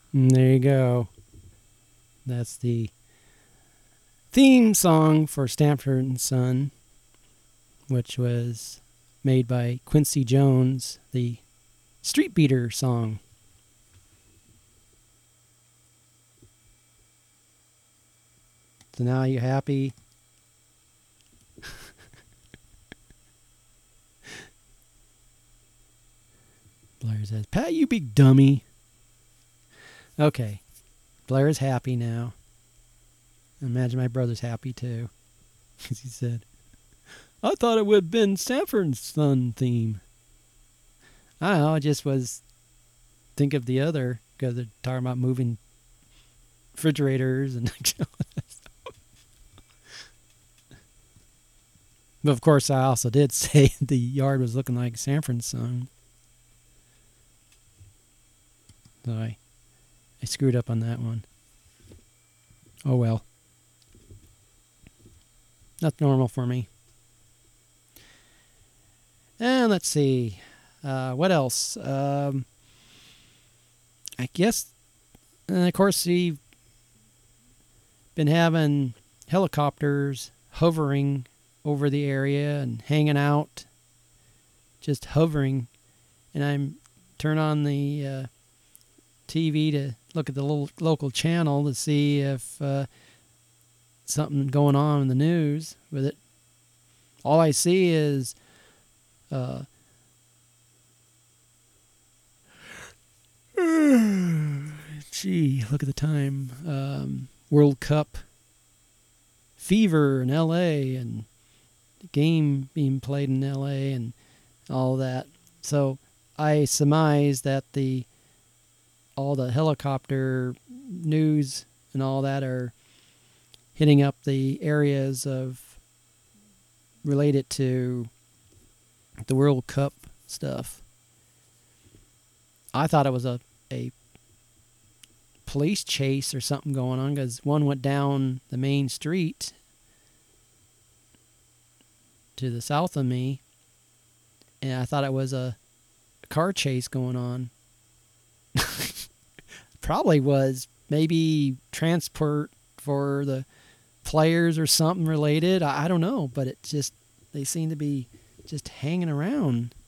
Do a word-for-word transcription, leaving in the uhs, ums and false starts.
And there you go. That's the theme song for Stanford and Son, which was made by Quincy Jones, the Street Beater song. So now you happy? Blair says, Pat, you big dummy. Okay. Blair's happy now. I imagine my brother's happy too. Because he said, I thought it would have been Stanford's Son theme. I don't know, I just was think of the other, because they're talking about moving refrigerators and but of course I also did say the yard was looking like Sanford's Son. So I, I screwed up on that one. Oh well. That's normal for me. And let's see. Uh, what else? Um, I guess, and of course, we've been having helicopters hovering over the area and hanging out, just hovering. And I'm turn on the uh, T V to look at the little local channel to see if uh, something going on in the news with it. All I see is uh, gee, look at the time. Um, World Cup fever in L A and the game being played in L A and all that. So I surmise that the all the helicopter news and all that are hitting up the areas of related to the World Cup stuff. I thought it was a, a police chase or something going on, because one went down the main street to the south of me, and I thought it was a, a car chase going on. Probably was maybe transport for the players or something related. I, I don't know, but it just, they seem to be just hanging around.